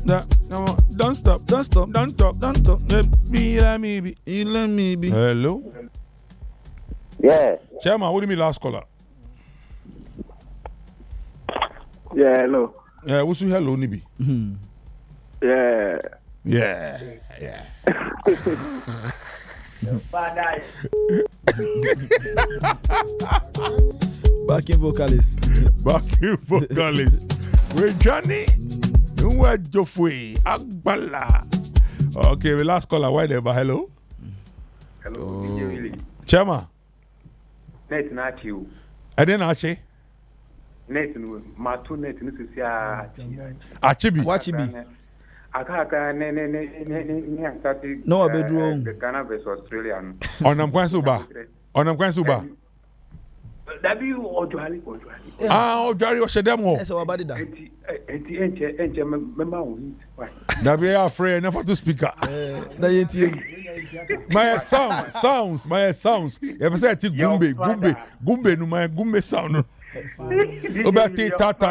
No, don't stop. Maybe. Hello. Yeah. Chairman, what do you mean last caller? Yeah, hello. What's your hello, Nibi? Yeah. Backing vocalist. Wait, Johnny. Where Joffrey? Agbala. Okay, the last caller. Why there? Hello. Hello. Chairman. Net not you. I didn't actually. Net my two net to see Achibi. What you be? Akaka No, a bedroom. The cannabis Australian. On I'm going suba. W or Joali. Ojari o shedemo. That's our body. Be afraid never to speaker. My sounds. You say gumbe no my gumbe sound. Obati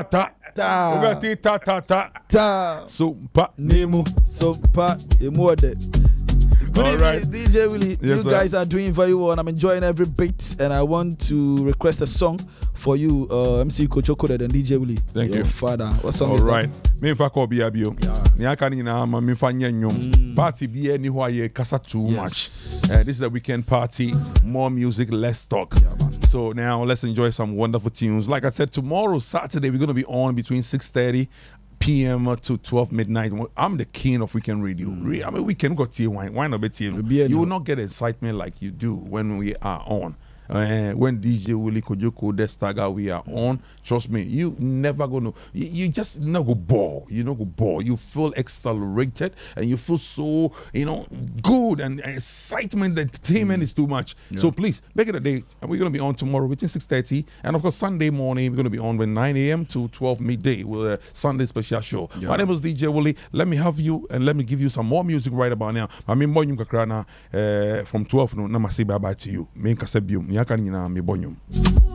ta. So pa Nemo, so pa emode. Good evening, right. DJ Willie. Yes, you guys are doing very well, and I'm enjoying every beat. And I want to request a song for you, MC Kochoko and DJ Willie. Thank you, Father. What song all is right. that? Me fa ko bia bio. Ni aka ni na ma me fa nyanyom. Party bi anywhere ye kasa too much. This is a weekend party. More music, less talk. So now let's enjoy some wonderful tunes. Like I said, tomorrow Saturday we're going to be on between 6:30 p.m. to 12 midnight. I'm the king of weekend radio. I mean, weekend got tea wine. Why not be tea? You will not get excitement like you do when we are on. When DJ Willie Kojoko Destaga we are on, trust me, you never gonna you just not go bore. You not go bore. You feel accelerated and you feel so good and excitement. The entertainment is too much. So please make it a day. And we're gonna be on tomorrow between 6:30 and of course Sunday morning we're gonna be on from 9 a.m. to 12 midday with a Sunday special show. My name is DJ Willie. Let me have you and let me give you some more music right about now. I mean from 12 no, na say bye bye to you. Me nkasa biom. Nyaka nyina me bonyum.